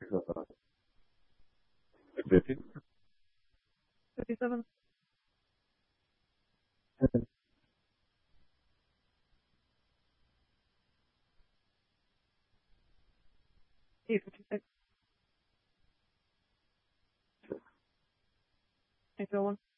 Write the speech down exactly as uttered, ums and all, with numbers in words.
ください。fifty? fifty-seven? eight fifty-six. eight oh one.